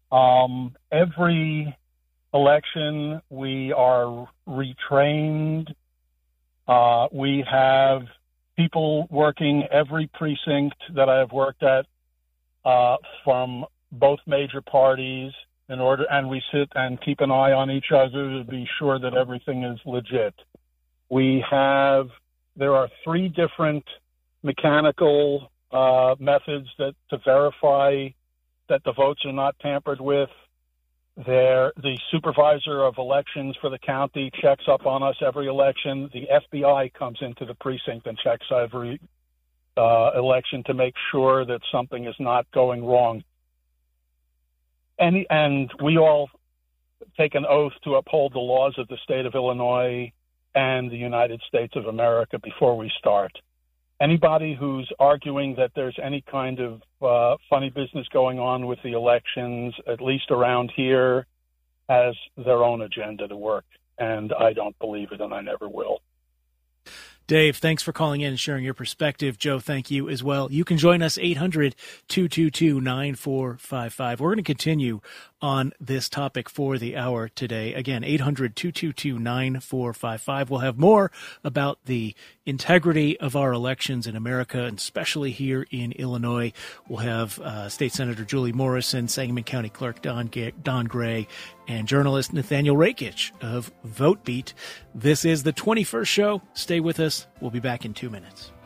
Every election, we are retrained. We have people working every precinct that I have worked at from both major parties and we sit and keep an eye on each other to be sure that everything is legit. There are 3 different mechanical methods to verify that the votes are not tampered with. The supervisor of elections for the county checks up on us every election. The FBI comes into the precinct and checks every election to make sure that something is not going wrong. And we all take an oath to uphold the laws of the state of Illinois and the United States of America before we start. Anybody who's arguing that there's any kind of funny business going on with the elections, at least around here, has their own agenda to work. And I don't believe it, and I never will. Dave, thanks for calling in and sharing your perspective. Joe, thank you as well. You can join us 800-222-9455. We're going to continue on this topic for the hour today. Again, 800-222-9455. We'll have more about the integrity of our elections in America, and especially here in Illinois. We'll have State Senator Julie Morrison, Sangamon County Clerk Don Gray, and journalist Nathaniel Rakich of VoteBeat. This is the 21st show. Stay with us. We'll be back in 2 minutes.